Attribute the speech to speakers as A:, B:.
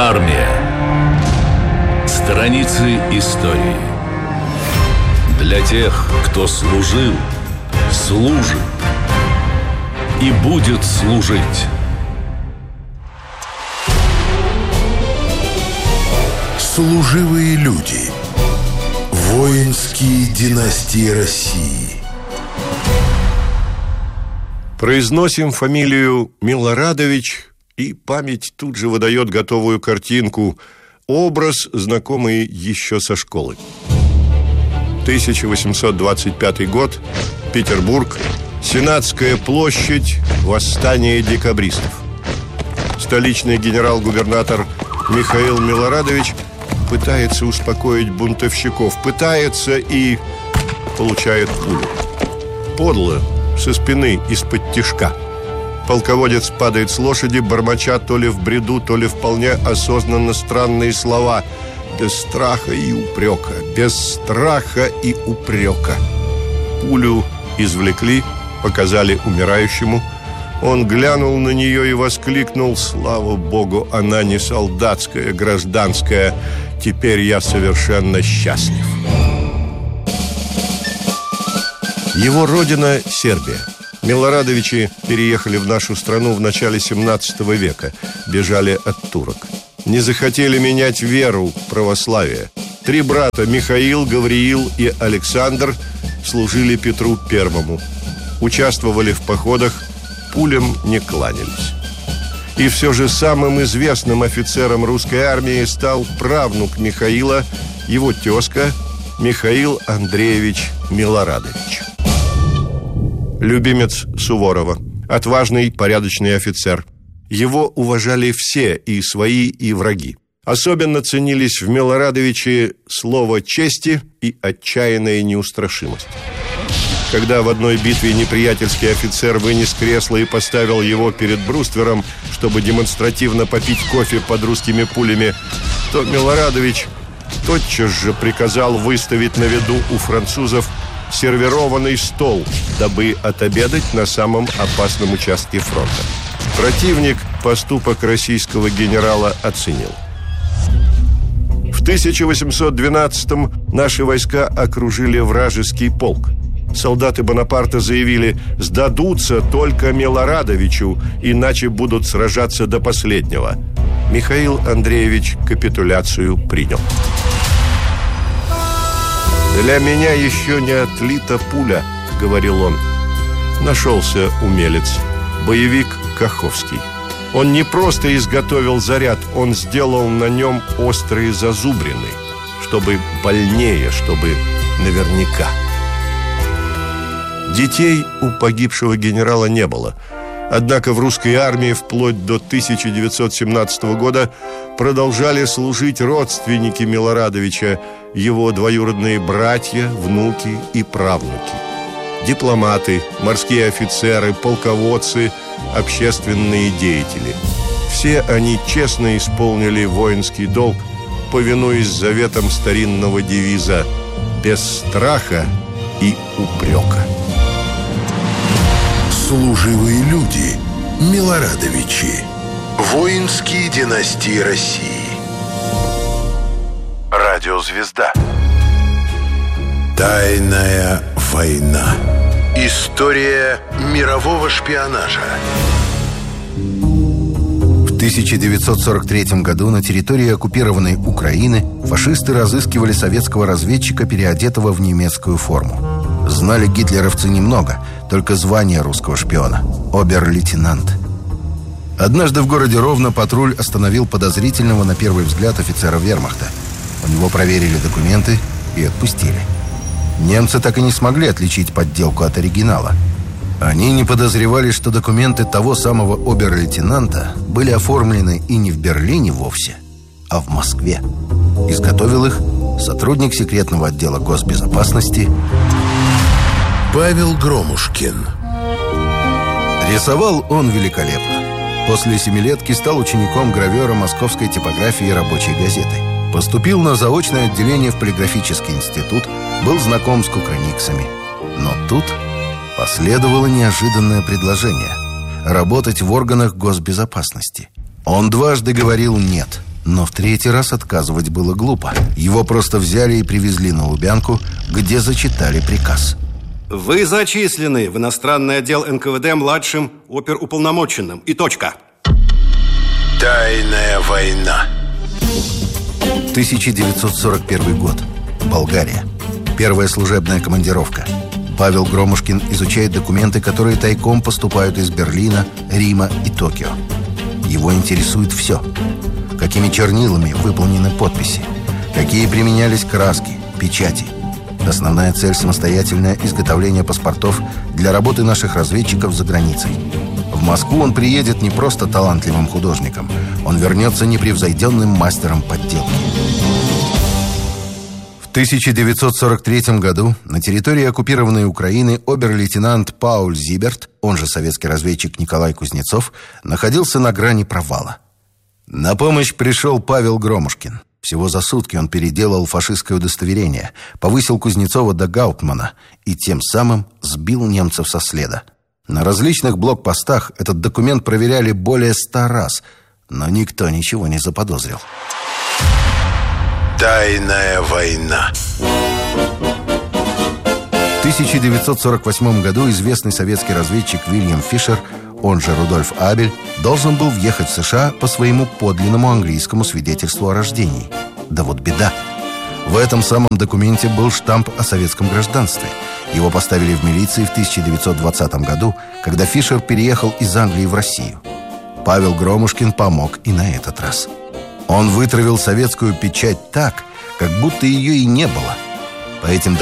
A: Армия. Страницы истории. Для тех, кто служил, служит и будет служить.
B: Служивые люди. Воинские династии России.
C: Произносим фамилию Милорадович, и память тут же выдает готовую картинку, образ, знакомый еще со школы. 1825 год, Петербург, Сенатская площадь, восстание декабристов. Столичный генерал-губернатор Михаил Милорадович пытается успокоить бунтовщиков, пытается и получает пулю. Подло, со спины, из-под тишка. Полководец падает с лошади, бормоча то ли в бреду, то ли вполне осознанно странные слова: без страха и упрека, без страха и упрека. Пулю извлекли, показали умирающему. Он глянул на нее и воскликнул: слава богу, она не солдатская, гражданская. Теперь я совершенно счастлив. Его родина – Сербия. Милорадовичи переехали в нашу страну в начале 17 века, бежали от турок. Не захотели менять веру, православие. 3 брата – Михаил, Гавриил и Александр – служили Петру Первому. Участвовали в походах, пулям не кланялись. И все же самым известным офицером русской армии стал правнук Михаила, его тезка Михаил Андреевич Милорадович. Любимец Суворова, отважный, порядочный офицер. Его уважали все, и свои, и враги. Особенно ценились в Милорадовиче слово чести и отчаянная неустрашимость. Когда в одной битве неприятельский офицер вынес кресло и поставил его перед бруствером, чтобы демонстративно попить кофе под русскими пулями, то Милорадович тотчас же приказал выставить на виду у французов сервированный стол, дабы отобедать на самом опасном участке фронта. Противник поступок российского генерала оценил. В 1812-м наши войска окружили вражеский полк. Солдаты Бонапарта заявили: сдадутся только Милорадовичу, иначе будут сражаться до последнего. Михаил Андреевич капитуляцию принял. «Для меня еще не отлита пуля», — говорил он. Нашелся умелец, боевик Каховский. Он не просто изготовил заряд, он сделал на нем острые зазубрины, чтобы больнее, чтобы наверняка. Детей у погибшего генерала не было. Однако в русской армии вплоть до 1917 года продолжали служить родственники Милорадовича, его двоюродные братья, внуки и правнуки. Дипломаты, морские офицеры, полководцы, общественные деятели. Все они честно исполнили воинский долг, повинуясь заветам старинного девиза «без страха и упрека».
B: Служивые люди. Милорадовичи. Воинские династии России. Радиозвезда. Тайная война. История мирового шпионажа.
D: В 1943 году на территории оккупированной Украины фашисты разыскивали советского разведчика, переодетого в немецкую форму. Знали гитлеровцы немного, только звание русского шпиона – обер-лейтенант. Однажды в городе Ровно патруль остановил подозрительного на первый взгляд офицера вермахта. У него проверили документы и отпустили. Немцы так и не смогли отличить подделку от оригинала. Они не подозревали, что документы того самого обер-лейтенанта были оформлены и не в Берлине вовсе, а в Москве. Изготовил их сотрудник секретного отдела госбезопасности
B: Павел Громушкин.
D: Рисовал он великолепно. После семилетки стал учеником гравера московской типографии «Рабочей газеты». Поступил на заочное отделение в полиграфический институт, был знаком с кукрыниксами. Но тут последовало неожиданное предложение – работать в органах госбезопасности. Он дважды говорил «нет». Но в третий раз отказывать было глупо. Его просто взяли и привезли на Лубянку, где зачитали приказ.
E: Вы зачислены в иностранный отдел НКВД младшим оперуполномоченным. И точка.
B: Тайная война.
D: 1941 год. Болгария. Первая служебная командировка. Павел Громушкин изучает документы, которые тайком поступают из Берлина, Рима и Токио. Его интересует все. Какими чернилами выполнены подписи, какие применялись краски, печати. Основная цель – самостоятельное изготовление паспортов для работы наших разведчиков за границей. В Москву он приедет не просто талантливым художником, он вернется непревзойденным мастером подделки. В 1943 году на территории оккупированной Украины обер-лейтенант Пауль Зиберт, он же советский разведчик Николай Кузнецов, находился на грани провала. На помощь пришел Павел Громушкин. Всего за сутки он переделал фашистское удостоверение, повысил Кузнецова до гауптмана и тем самым сбил немцев со следа. На различных блокпостах этот документ проверяли более 100 раз, но никто ничего не заподозрил.
B: Тайная война.
D: В 1948 году известный советский разведчик Вильям Фишер, он же Рудольф Абель, должен был въехать в США по своему подлинному английскому свидетельству о рождении. Да вот беда. В этом самом документе был штамп о советском гражданстве. Его поставили в милиции в 1920 году, когда Фишер переехал из Англии в Россию. Павел Громушкин помог и на этот раз. Он вытравил советскую печать так, как будто ее и не было. По этим